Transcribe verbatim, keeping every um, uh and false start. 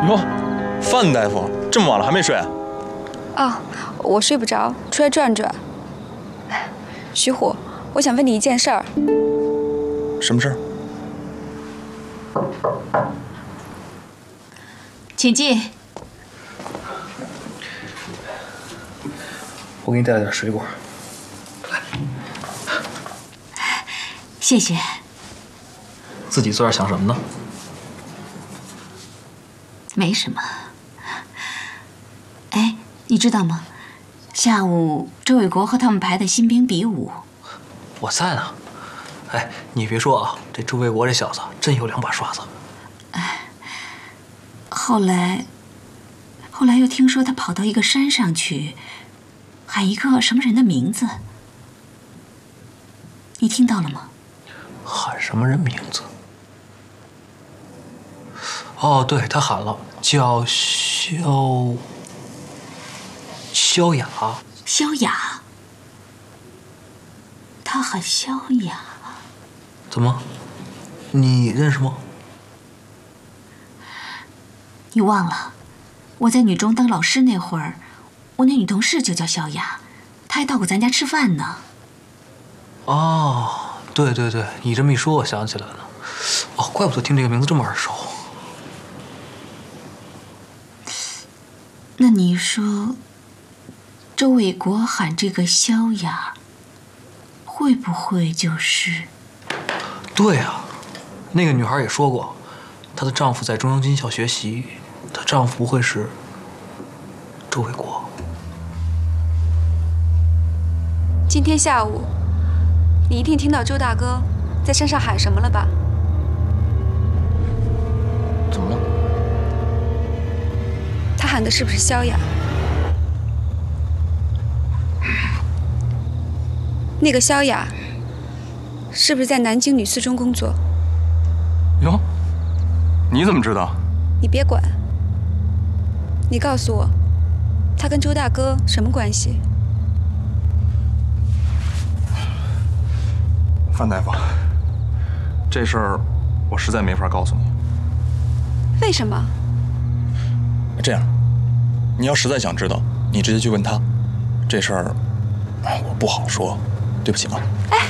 哟，范大夫，这么晚了还没睡啊？ 哦，我睡不着，出来转转。徐虎，我想问你一件事儿。 什么事儿？ 请进。 我给你带了点水果。来， 谢谢。 自己坐这想什么呢？ 没什么。哎，你知道吗？下午周卫国和他们排的新兵比武。 我在呢。哎，你别说啊，这周卫国这小子真有两把刷子。 哎，后来，后来又听说他跑到一个山上去，喊一个什么人的名字，你听到了吗？ 喊什么人名字？哦，对，他喊了，叫萧萧雅。 萧雅。他喊萧雅。 怎么？你认识吗？ 你忘了，我在女中当老师那会儿，我那女同事就叫萧雅，她还到过咱家吃饭呢。 哦，对对对，你这么一说，我想起来了。哦，怪不得听这个名字这么耳熟。 那你说，周卫国喊这个萧雅，会不会就是？ 对啊，那个女孩也说过，她的丈夫在中央军校学习，她丈夫不会是周卫国。 今天下午，你一定听到周大哥在山上喊什么了吧？ 怎么了？ 他喊的是不是萧雅？那个萧雅，是不是在南京女四中工作？ 哟，你怎么知道？ 你别管，你告诉我，他跟周大哥什么关系？ 范大夫，这事儿我实在没法告诉你。 为什么？ 这样，你要实在想知道，你直接去问他。这事儿，我不好说，对不起啊。 哎，